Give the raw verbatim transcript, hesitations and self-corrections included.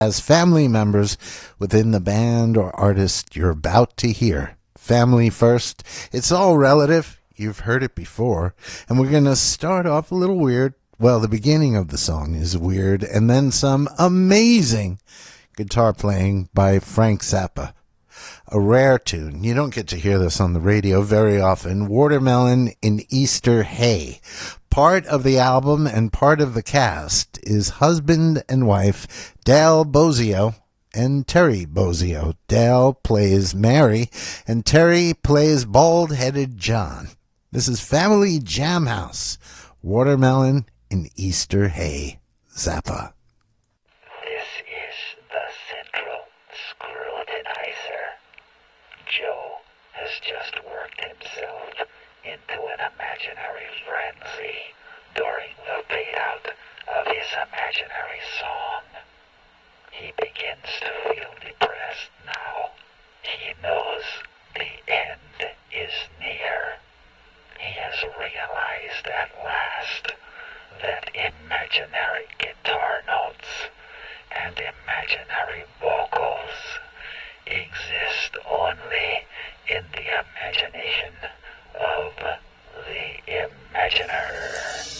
as family members within the band or artist you're about to hear. Family first. It's all relative. You've heard it before. And we're going to start off a little weird. Well, the beginning of the song is weird, and then some amazing guitar playing by Frank Zappa. A rare tune. You don't get to hear this on the radio very often. Watermelon in Easter Hay. Part of the album and part of the cast is husband and wife Dale Bozio and Terry Bozio. Dale plays Mary and Terry plays bald-headed John. This is Family Jam House. Watermelon in Easter Hay. Zappa. This is the Central Scrutinizer. Joe has just worked himself into an imaginary frenzy during the fade-out of his imaginary song. He begins to feel depressed now. He knows the end is near. He has realized at last that imaginary guitar notes and imaginary vocals exist